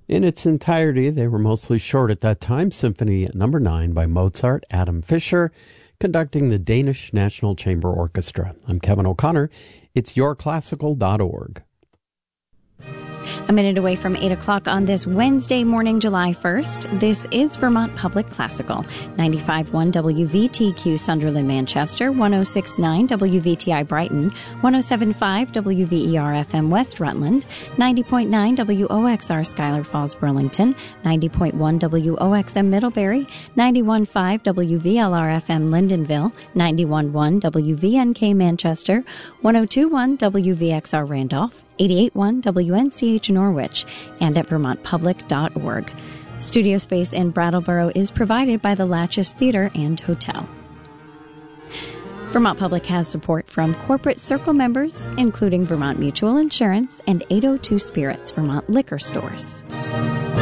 In its entirety, they were mostly short at that time. Symphony No. 9 by Mozart, Adam Fischer, conducting the Danish National Chamber Orchestra. I'm Kevin O'Connor. It's yourclassical.org. A minute away from 8 o'clock on this Wednesday morning, July 1st. This is Vermont Public Classical. 95.1 WVTQ Sunderland, Manchester. 106.9 WVTI Brighton. 107.5 WVER FM West Rutland. 90.9 WOXR Schuyler Falls, Burlington. 90.1 WOXM Middlebury. 91.5 WVLR FM Lindenville. 91.1 WVNK Manchester. 102.1 WVXR Randolph. 88.1 WNCH Norwich, and at vermontpublic.org. Studio space in Brattleboro is provided by the Latches Theater and Hotel. Vermont Public has support from Corporate Circle members, including Vermont Mutual Insurance and 802 Spirits, Vermont Liquor Stores.